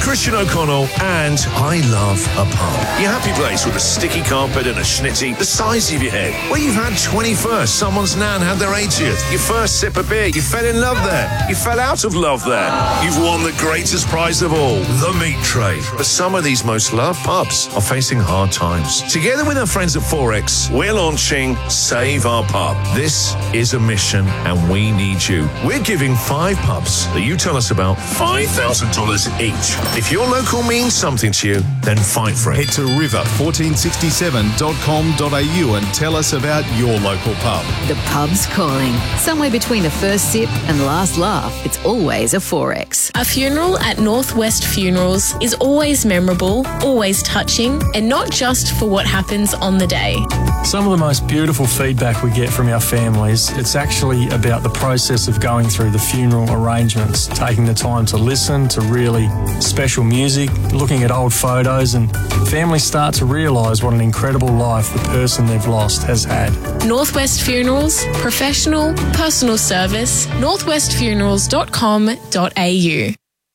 Christian O'Connell, and I love a pub. Your happy place with a sticky carpet and a schnitty the size of your head. Where you've had 21st, someone's nan had their 80th. Your first sip of beer, you fell in love there. You fell out of love there. You've won the greatest prize of all, the meat tray. But some of these most loved pubs are facing hard times. Together with our friends at Forex, we're launching Save Our Pub. This is a mission, and we need you. We're giving 5 pubs that you tell us about $5,000 each. If your local means something to you, then fight for it. Head to river1467.com.au and tell us about your local pub. The pub's calling. Somewhere between the first sip and the last laugh, it's always a Forex. A funeral at Northwest Funerals is always memorable, always touching, and not just for what happens on the day. Some of the most beautiful feedback we get from our families, it's actually about the process of going through the funeral arrangements, taking the time to listen to really special music, looking at old photos, and families start to realise what an incredible life the person they've lost has had. Northwest Funerals, professional, personal service, northwestfunerals.com.au.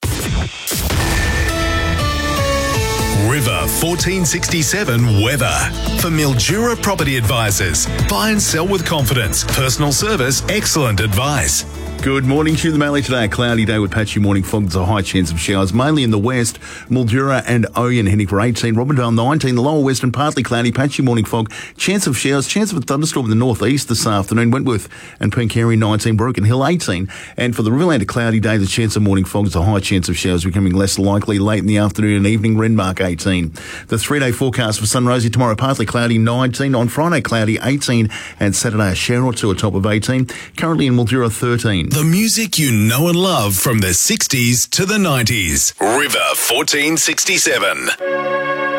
River 1467 weather. For Mildura Property Advisors. Buy and sell with confidence. Personal service, excellent advice. Good morning to you. The Mallee today. A cloudy day with patchy morning fog. There's a high chance of showers, mainly in the west. Mildura and Oyen heading for 18. Robinvale 19. The lower western partly cloudy, patchy morning fog. Chance of showers. Chance of a thunderstorm in the northeast this afternoon. Wentworth and Pencarry 19. Broken Hill 18. And for the Riverland, a cloudy day. The chance of morning fog. There's a high chance of showers becoming less likely late in the afternoon and evening. Renmark 18. The 3-day forecast for Sunrosy tomorrow, partly cloudy 19. On Friday, cloudy 18. And Saturday, a shower or two, a top of 18. Currently in Mildura 13. The music you know and love from the 60s to the 90s. River 1467.